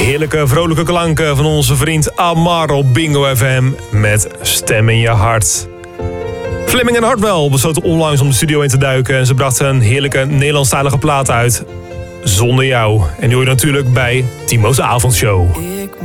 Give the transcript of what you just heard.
Heerlijke, vrolijke klanken van onze vriend Amar op Bingo FM met Stem in je hart. Fleming en Hartwell besloten onlangs om de studio in te duiken en ze brachten een heerlijke Nederlandstalige plaat uit. Zonder jou. En die hoor je natuurlijk bij Timo's avondshow.